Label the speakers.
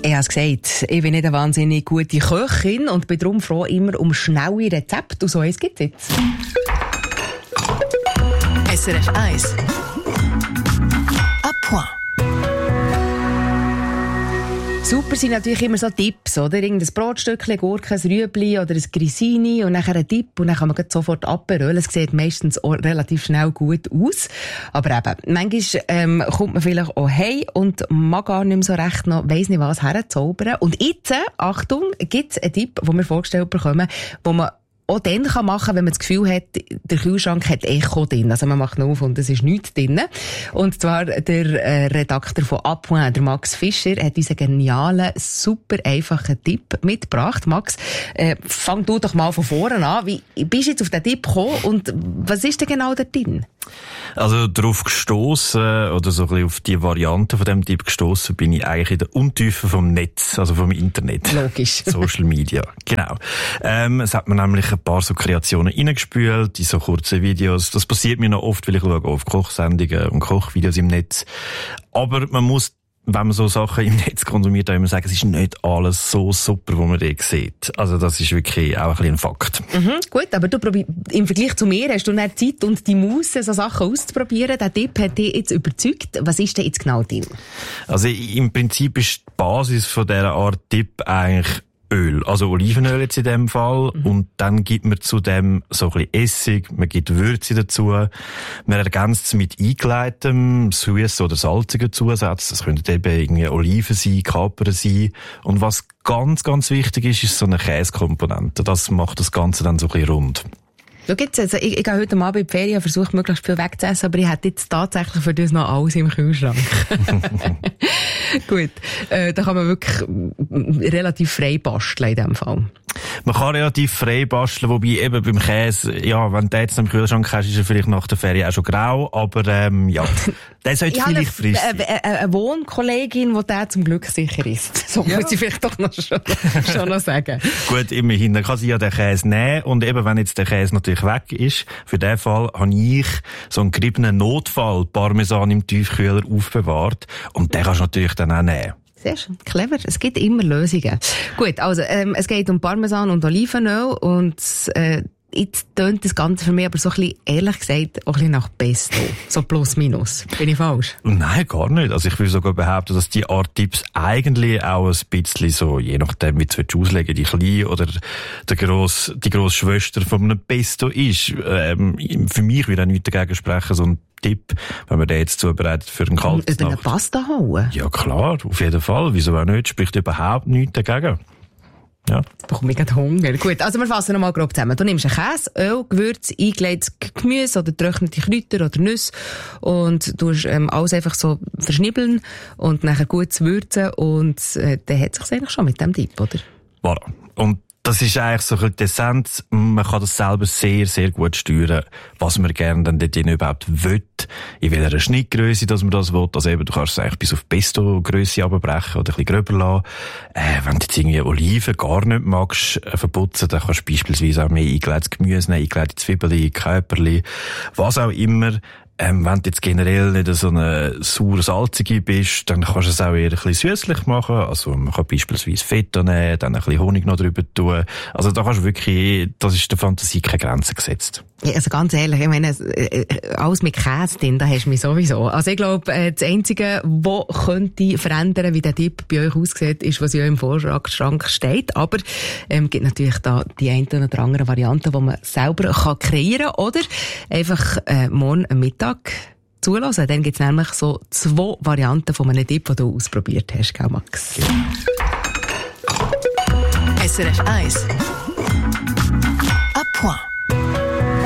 Speaker 1: Ich habe es gesagt, ich bin nicht eine wahnsinnig gute Köchin und bin darum froh immer um schnelle Rezepte. Und so eins gibt es jetzt.
Speaker 2: SRF 1 à point.
Speaker 1: Super sind natürlich immer so Tipps, oder? Irgendein Brotstückchen, Gurke, ein Rüebli oder ein Grissini und nachher ein Tipp und dann kann man sofort abrollen. Es sieht meistens auch relativ schnell gut aus. Aber eben, manchmal kommt man vielleicht auch heim und mag gar nicht mehr so recht noch, weiss nicht was, herzaubern. Und jetzt, Achtung, gibt es einen Tipp, den wir vorgestellt bekommen, wo man auch dann kann machen, wenn man das Gefühl hat, der Kühlschrank hat Echo drin. Also man macht ihn auf und es ist nichts drin. Und zwar der Redakteur von à point, der Max Fischer, hat diesen genialen, super einfachen Tipp mitgebracht. Max, fang du doch mal von vorne an. Wie bist du jetzt auf den Tipp gekommen und was ist denn genau da drin?
Speaker 3: Also darauf gestossen oder so ein bisschen auf die Variante von diesem Tipp gestossen bin ich eigentlich in der Untiefe vom Netz, also vom Internet.
Speaker 1: Logisch.
Speaker 3: Social Media, genau. Es hat mir nämlich ein paar so Kreationen reingespült, in so kurzen Videos. Das passiert mir noch oft, weil ich schaue auf Kochsendungen und Kochvideos im Netz. Aber man muss, wenn man so Sachen im Netz konsumiert, auch immer sagen, es ist nicht alles so super, was man dort sieht. Also das ist wirklich auch ein bisschen ein Fakt.
Speaker 1: Gut, aber du im Vergleich zu mir hast du nicht Zeit und die Muße, so Sachen auszuprobieren. Der Tipp hat dich jetzt überzeugt. Was ist denn jetzt genau drin?
Speaker 3: Also im Prinzip ist die Basis von dieser Art Tipp eigentlich Öl, also Olivenöl jetzt in dem Fall. Und dann gibt man zu dem so ein bisschen Essig, man gibt Würze dazu, man ergänzt es mit eingeleitem, süßen oder salzigen Zusatz. Das könnten eben irgendwie Oliven sein, Kapern sein. Und was ganz, ganz wichtig ist, ist so eine Käsekomponente. Das macht das Ganze dann so ein bisschen rund.
Speaker 1: Schau jetzt, also ich gehe heute Abend in die Ferien, versuche möglichst viel wegzuessen, aber ich hätte jetzt tatsächlich für das noch alles im Kühlschrank. Gut, da kann man wirklich relativ frei basteln in diesem Fall.
Speaker 3: Man kann relativ frei basteln, wobei eben beim Käse, ja, wenn du jetzt noch im Kühlschrank hast, ist er vielleicht nach der Ferien auch schon grau, aber ja, der sollte vielleicht frisch sein.
Speaker 1: Eine Wohnkollegin, die der zum Glück sicher ist. So muss ich vielleicht doch noch schon noch sagen.
Speaker 3: Gut, immerhin, dann kann sie ja den Käse nehmen und eben, wenn jetzt der Käse natürlich weg ist, für den Fall habe ich so einen geriebenen Notfall-Parmesan im Tiefkühler aufbewahrt und den kannst du natürlich dann auch nehmen.
Speaker 1: Sehr schön, clever. Es gibt immer Lösungen. Gut, also es geht um Parmesan und Olivenöl und jetzt tönt das Ganze für mich aber so ein bisschen, ehrlich gesagt, auch ein bisschen nach Pesto. So plus minus. Bin ich falsch?
Speaker 3: Nein, gar nicht. Also ich würde sogar behaupten, dass die Art Tipps eigentlich auch ein bisschen so, je nachdem, wie du auslegen, die kleine oder die grosse Schwester von einem Pesto ist. Für mich würde auch nichts dagegen sprechen, so ein Tipp, wenn man den jetzt zubereitet für einen kalten
Speaker 1: Über eine Pasta hauen?
Speaker 3: Ja klar, auf jeden Fall. Wieso auch nicht? Spricht überhaupt nichts dagegen. Ja.
Speaker 1: Ich bekomme ich gerade Hunger. Gut, also wir fassen nochmal grob zusammen. Du nimmst einen Käse, Öl, Gewürz, eingelegtes Gemüse oder getrocknete Kräuter oder Nüsse und tust alles einfach so verschnibbeln und nachher gut würzen und dann hat es sich eigentlich schon mit dem Tipp, oder?
Speaker 3: Voilà. Und das ist eigentlich so ein bisschen die Essenz. Man kann das selber sehr, sehr gut steuern, was man gerne dann dort überhaupt will, in welcher Schnittgrösse, dass man das will. Also eben, du kannst es eigentlich bis auf Pesto-Grösse runterbrechen oder ein bisschen gröber lassen. Wenn du jetzt irgendwie Oliven gar nicht magst, verputzen, dann kannst du beispielsweise auch mehr eingelegtes Gemüse nehmen, eingelegte Zwiebeln, Käperli, was auch immer. Wenn du jetzt generell nicht so eine sauer-salzige bist, dann kannst du es auch eher ein bisschen süßlich machen. Also man kann beispielsweise Feta nehmen, dann ein bisschen Honig noch drüber tun. Also da kannst du wirklich, das ist der Fantasie keine Grenzen gesetzt.
Speaker 1: Ja, also ganz ehrlich, ich meine, alles mit Käse drin, da hast du mich sowieso. Also ich glaube, das Einzige, was könnte verändern, wie der Tipp bei euch aussieht, ist, was ja im Vorschrank steht. Aber gibt natürlich da die eine oder andere Variante, die man selber kann kreieren kann. Oder einfach morgen am Mittag zulassen. Dann gibt es nämlich so 2 Varianten von einem Tipp, den du ausprobiert hast, gell, Max?
Speaker 2: SRF 1